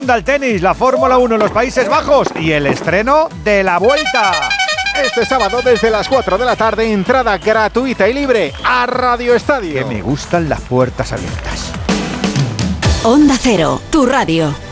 Al tenis, la Fórmula 1 en los Países Bajos y el estreno de la Vuelta. Este sábado desde las 4 de la tarde, entrada gratuita y libre a Radio Estadio. Que me gustan las puertas abiertas. Onda Cero, tu radio.